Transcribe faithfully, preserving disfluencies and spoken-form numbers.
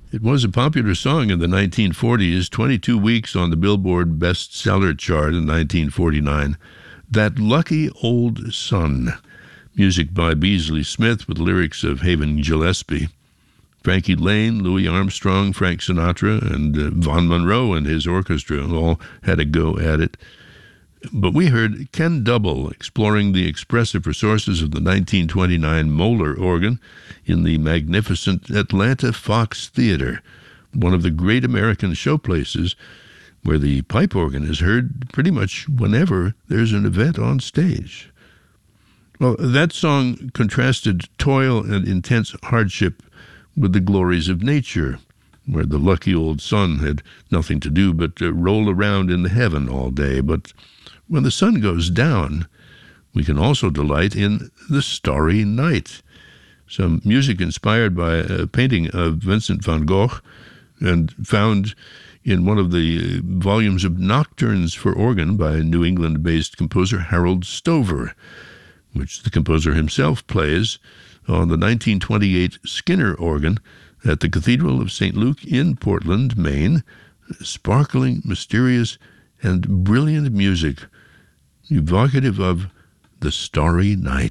It was a popular song in the nineteen forties, twenty-two weeks on the Billboard bestseller chart in nineteen forty-nine. That Lucky Old Sun. Music by Beasley Smith with lyrics of Haven Gillespie. Frankie Lane, Louis Armstrong, Frank Sinatra, and uh, Vaughn Monroe and his orchestra all had a go at it. But we heard Ken Double exploring the expressive resources of the nineteen twenty-nine Moeller organ in the magnificent Atlanta Fox Theater, one of the great American showplaces where the pipe organ is heard pretty much whenever there's an event on stage. Well, that song contrasted toil and intense hardship with the glories of nature, where the lucky old sun had nothing to do but uh, roll around in the heaven all day. But when the sun goes down, we can also delight in the starry night. Some music inspired by a painting of Vincent van Gogh and found in one of the volumes of Nocturnes for Organ by New England-based composer Harold Stover, which the composer himself plays on the nineteen twenty-eight Skinner organ at the Cathedral of Saint Luke in Portland, Maine. Sparkling, mysterious, and brilliant music, evocative of the starry night.